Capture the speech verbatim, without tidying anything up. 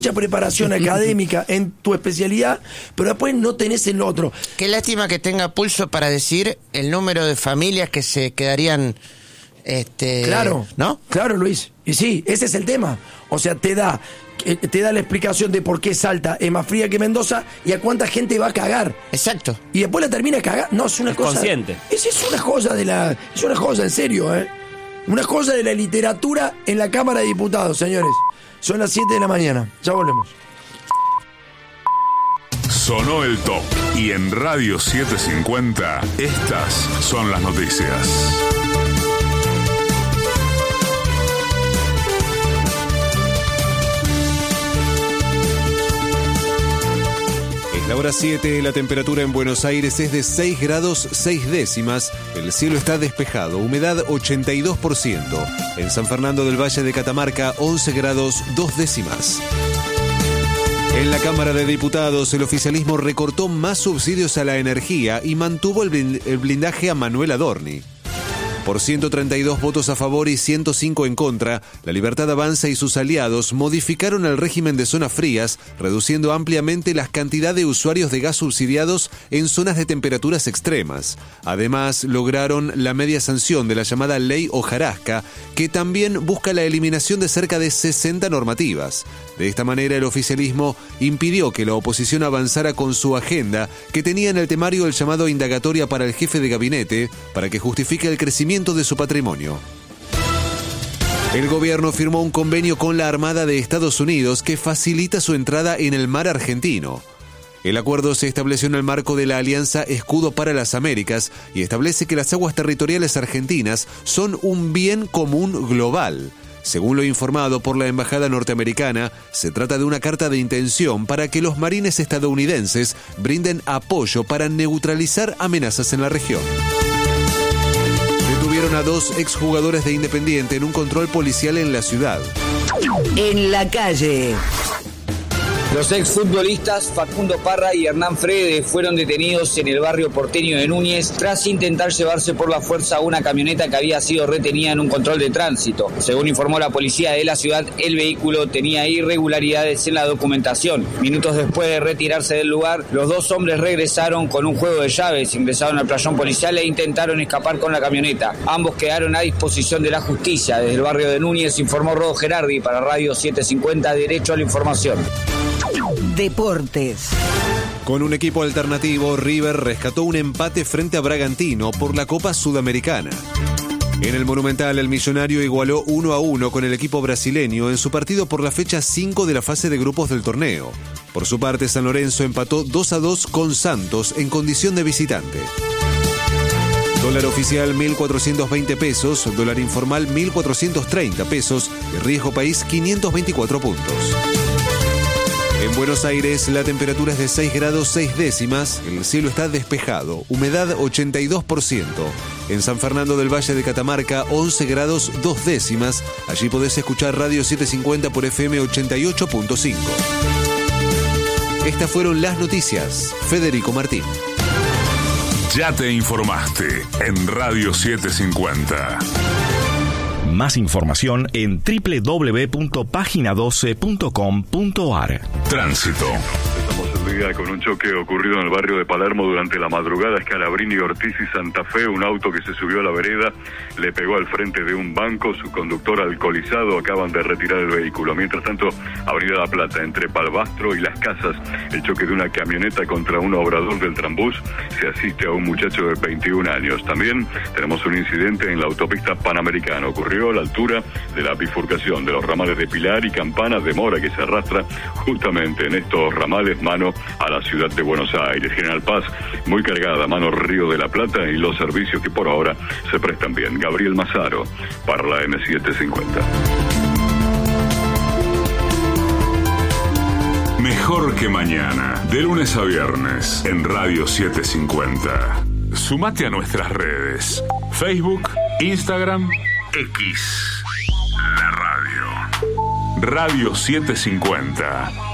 mucha preparación académica en tu especialidad, pero después no tenés en lo otro. Qué lástima que tenga pulso para decir el número de familias que se quedarían, este, claro, ¿no? Claro, Luis. Y sí, ese es el tema. O sea, te da, te da la explicación de por qué Salta es más fría que Mendoza y a cuánta gente va a cagar. Exacto. Y después la termina cagando. No, es una es cosa. Consciente. Es, es una cosa de la. Es una cosa, en serio, ¿eh? Una cosa de la literatura en la Cámara de Diputados, señores. Son las siete de la mañana. Ya volvemos. Sonó el top. Y en Radio setecientos cincuenta, estas son las noticias. Es la hora siete, la temperatura en Buenos Aires es de seis grados seis décimas, el cielo está despejado, humedad ochenta y dos por ciento. En San Fernando del Valle de Catamarca, once grados dos décimas. En la Cámara de Diputados, el oficialismo recortó más subsidios a la energía y mantuvo el blindaje a Manuel Adorni. Por ciento treinta y dos votos a favor y ciento cinco en contra, La Libertad Avanza y sus aliados modificaron el régimen de zonas frías, reduciendo ampliamente la cantidad de usuarios de gas subsidiados en zonas de temperaturas extremas. Además, lograron la media sanción de la llamada Ley Hojarasca, que también busca la eliminación de cerca de sesenta normativas. De esta manera, el oficialismo impidió que la oposición avanzara con su agenda, que tenía en el temario el llamado indagatoria para el jefe de gabinete, para que justifique el crecimiento de su patrimonio. El gobierno firmó un convenio con la Armada de Estados Unidos que facilita su entrada en el mar argentino. El acuerdo se estableció en el marco de la Alianza Escudo para las Américas y establece que las aguas territoriales argentinas son un bien común global. Según lo informado por la Embajada norteamericana, se trata de una carta de intención para que los marines estadounidenses brinden apoyo para neutralizar amenazas en la región. Detuvieron a dos exjugadores de Independiente en un control policial en la ciudad. En la calle. Los exfutbolistas Facundo Parra y Hernán Frede fueron detenidos en el barrio porteño de Núñez tras intentar llevarse por la fuerza una camioneta que había sido retenida en un control de tránsito. Según informó la policía de la ciudad, el vehículo tenía irregularidades en la documentación. Minutos después de retirarse del lugar, los dos hombres regresaron con un juego de llaves, ingresaron al playón policial e intentaron escapar con la camioneta. Ambos quedaron a disposición de la justicia. Desde el barrio de Núñez informó Rodo Gerardi para Radio setecientos cincuenta, Derecho a la Información. Deportes. Con un equipo alternativo, River rescató un empate frente a Bragantino por la Copa Sudamericana. En el Monumental, el millonario igualó uno a uno con el equipo brasileño en su partido por la fecha cinco de la fase de grupos del torneo. Por su parte, San Lorenzo empató dos a dos con Santos en condición de visitante. Dólar oficial mil cuatrocientos veinte pesos, dólar informal mil cuatrocientos treinta pesos y riesgo país quinientos veinticuatro puntos. En Buenos Aires, la temperatura es de seis grados seis décimas, el cielo está despejado, humedad ochenta y dos por ciento. En San Fernando del Valle de Catamarca, once grados dos décimas. Allí podés escuchar Radio setecientos cincuenta por F M ochenta y ocho punto cinco. Estas fueron las noticias. Federico Martín. Ya te informaste en Radio setecientos cincuenta. Más información en doble u doble u doble u punto página doce punto com punto a r. Tránsito. Estamos el día con un choque ocurrido en el barrio de Palermo durante la madrugada. Escalabrini, Ortiz y Santa Fe. Un auto que se subió a la vereda le pegó al frente de un banco. Su conductor alcoholizado acaban de retirar el vehículo. Mientras tanto, Avenida La Plata, entre Palbastro y Las Casas, el choque de una camioneta contra un obrador del Trambús. Se asiste a un muchacho de veintiún años. También tenemos un incidente en la autopista Panamericana. Ocurrió a la altura de la bifurcación de los ramales de Pilar y Campana de Mora, que se arrastra justamente en estos ramales mano a la ciudad de Buenos Aires. General Paz, muy cargada, mano Río de la Plata, y los servicios que por ahora se prestan bien. Gabriel Mazaro, para la M setecientos cincuenta. Mejor que mañana, de lunes a viernes, en Radio setecientos cincuenta. Sumate a nuestras redes: Facebook, Instagram, X, la radio. Radio setecientos cincuenta.